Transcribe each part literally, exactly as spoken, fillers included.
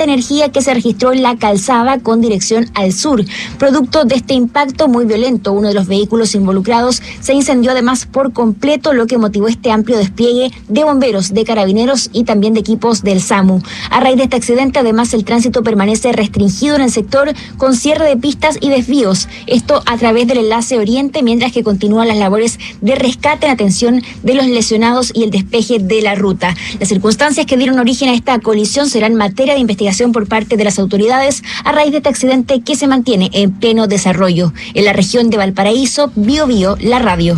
alta energía que se registró en la calzada con dirección al sur. Producto de este impacto muy violento, uno de los vehículos involucrados se incendió además por completo, lo que motivó este amplio despliegue de bomberos, de carabineros y también de equipos del SAMU. A raíz de este accidente, además, el tránsito permanece restringido en el sector con cierre de pistas y desvíos. Esto a través del enlace oriente, mientras que continúan las labores de rescate en atención de los lesionados y el despeje de la ruta. Las circunstancias que dieron origen a esta colisión serán materia de investigación por parte de las autoridades a raíz de este accidente que se mantiene en pleno desarrollo. En la región de Valparaíso, Bio Bio, la radio.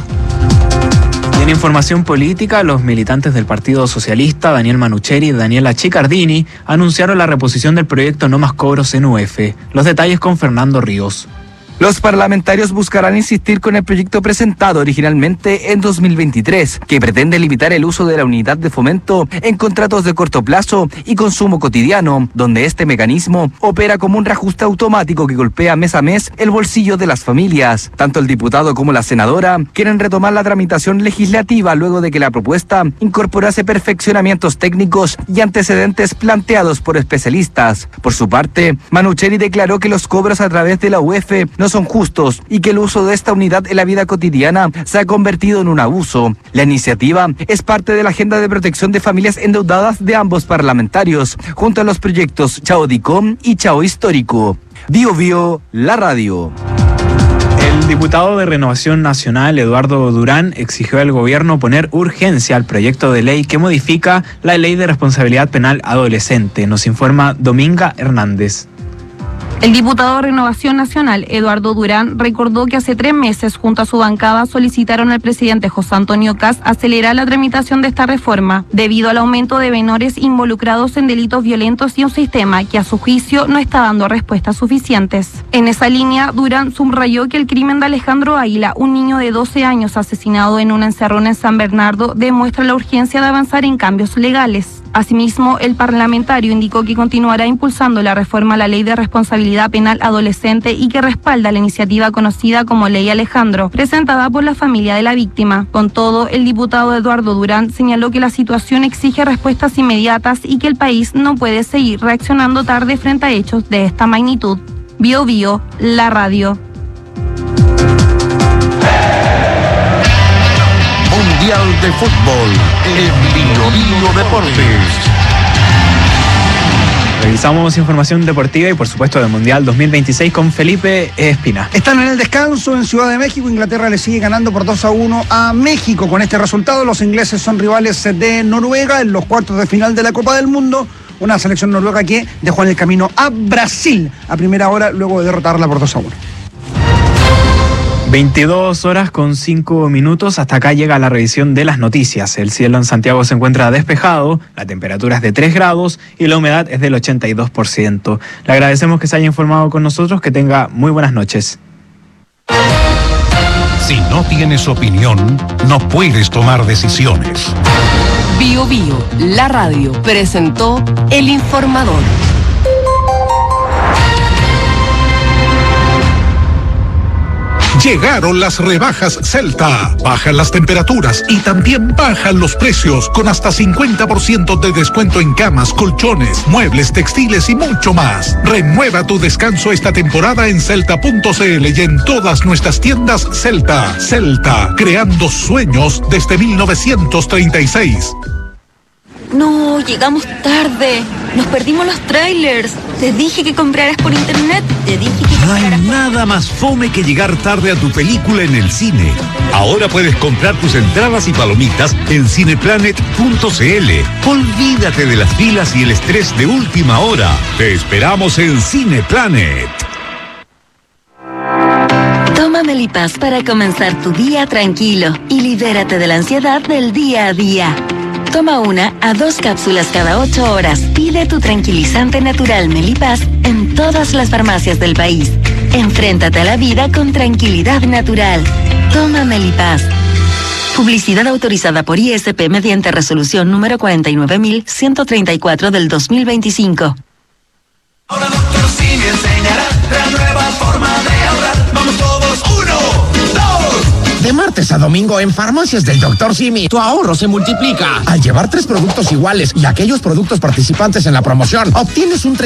Y en información política, los militantes del Partido Socialista, Daniel Manucheri y Daniela Chicardini, anunciaron la reposición del proyecto No Más Cobros en U F. Los detalles con Fernando Ríos. Los parlamentarios buscarán insistir con el proyecto presentado originalmente en dos mil veintitrés, que pretende limitar el uso de la unidad de fomento en contratos de corto plazo y consumo cotidiano, donde este mecanismo opera como un reajuste automático que golpea mes a mes el bolsillo de las familias. Tanto el diputado como la senadora quieren retomar la tramitación legislativa luego de que la propuesta incorporase perfeccionamientos técnicos y antecedentes planteados por especialistas. Por su parte, Manucheri declaró que los cobros a través de la U F no son justos y que el uso de esta unidad en la vida cotidiana se ha convertido en un abuso. La iniciativa es parte de la agenda de protección de familias endeudadas de ambos parlamentarios, junto a los proyectos Chao Dicom y Chao Histórico. Bio Bio, la radio. El diputado de Renovación Nacional, Eduardo Durán, exigió al gobierno poner urgencia al proyecto de ley que modifica la Ley de Responsabilidad Penal Adolescente. Nos informa Dominga Hernández. El diputado de Renovación Nacional, Eduardo Durán, recordó que hace tres meses, junto a su bancada, solicitaron al presidente José Antonio Kast acelerar la tramitación de esta reforma, debido al aumento de menores involucrados en delitos violentos y un sistema que, a su juicio, no está dando respuestas suficientes. En esa línea, Durán subrayó que el crimen de Alejandro Águila, un niño de doce años asesinado en una encerrona en San Bernardo, demuestra la urgencia de avanzar en cambios legales. Asimismo, el parlamentario indicó que continuará impulsando la reforma a la Ley de Responsabilidad Penal Adolescente y que respalda la iniciativa conocida como Ley Alejandro, presentada por la familia de la víctima. Con todo, el diputado Eduardo Durán señaló que la situación exige respuestas inmediatas y que el país no puede seguir reaccionando tarde frente a hechos de esta magnitud. Bio Bio, la radio. Mundial de Fútbol en Bio Bio Deportes. Revisamos información deportiva y por supuesto del Mundial dos mil veintiséis con Felipe Espina. Están en el descanso en Ciudad de México. Inglaterra le sigue ganando por dos a uno a México. Con este resultado, los ingleses son rivales de Noruega en los cuartos de final de la Copa del Mundo. Una selección noruega que dejó en el camino a Brasil a primera hora luego de derrotarla por dos a uno. veintidós horas con cinco minutos, hasta acá llega la revisión de las noticias. El cielo en Santiago se encuentra despejado, la temperatura es de tres grados y la humedad es del ochenta y dos por ciento. Le agradecemos que se haya informado con nosotros, que tenga muy buenas noches. Si no tienes opinión, no puedes tomar decisiones. Bio Bio, la radio, presentó El Informador. Llegaron las rebajas Celta. Bajan las temperaturas y también bajan los precios, con hasta cincuenta por ciento de descuento en camas, colchones, muebles, textiles y mucho más. Renueva tu descanso esta temporada en celta punto cl y en todas nuestras tiendas Celta. Celta, creando sueños desde mil novecientos treinta y seis. No, llegamos tarde. Nos perdimos los trailers. Te dije que compraras por internet. Te dije que No hay nada más fome que llegar tarde a tu película en el cine. Ahora puedes comprar tus entradas y palomitas en cineplanet punto cl. Olvídate de las filas y el estrés de última hora. Te esperamos en Cineplanet. Toma Melipaz para comenzar tu día tranquilo y libérate de la ansiedad del día a día. Toma una a dos cápsulas cada ocho horas. Pide tu tranquilizante natural Melipaz en todas las farmacias del país. Enfréntate a la vida con tranquilidad natural. Toma Melipaz. Publicidad autorizada por I S P mediante resolución número cuarenta y nueve mil ciento treinta y cuatro del dos mil veinticinco. Ahora doctor Simi enseñará la nueva forma de ahorrar. Vamos todos, uno, dos. De martes a domingo en Farmacias del doctor Simi, tu ahorro se multiplica. Al llevar tres productos iguales y aquellos productos participantes en la promoción, obtienes un